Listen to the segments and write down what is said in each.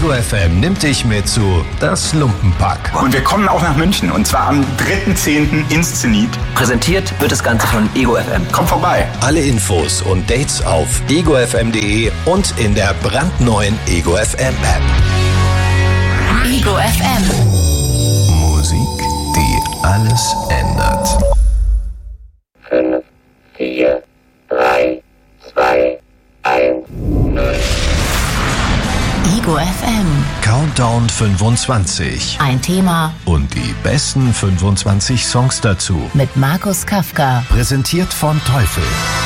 Ego FM nimmt dich mit zu Das Lumpenpack. Und wir kommen auch nach München und zwar am 3.10. ins Zenit. Präsentiert wird das Ganze von Ego FM. Kommt vorbei. Alle Infos und Dates auf egofm.de und in der brandneuen Ego FM App. Ego FM. Musik, die alles ändert. 5, 4, 3, 2, 1, 0. Ego FM. Countdown 25. Ein Thema Und die besten 25 Songs dazu. mit Markus Kafka. Präsentiert von Teufel.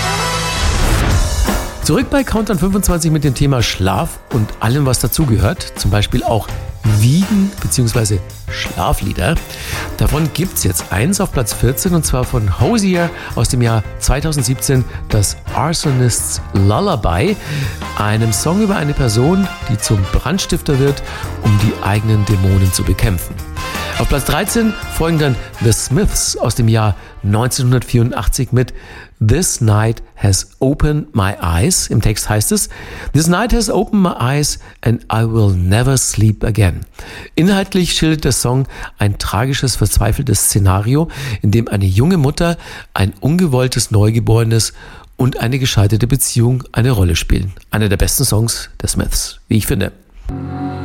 Zurück bei Countdown 25 mit dem Thema Schlaf und allem, was dazugehört. Zum Beispiel auch Wiegen bzw. Schlaflieder. Davon gibt es jetzt eins auf Platz 14 und zwar von Hozier aus dem Jahr 2017, das Arsonist's Lullaby, einem Song über eine Person, die zum Brandstifter wird, um die eigenen Dämonen zu bekämpfen. Auf Platz 13 folgen dann The Smiths aus dem Jahr 1984 mit This Night Has Opened My Eyes. Im Text heißt es, This night has opened my eyes and I will never sleep again. Inhaltlich schildert der Song ein tragisches, verzweifeltes Szenario, in dem eine junge Mutter, ein ungewolltes Neugeborenes und eine gescheiterte Beziehung eine Rolle spielen. Einer der besten Songs der Smiths, wie ich finde.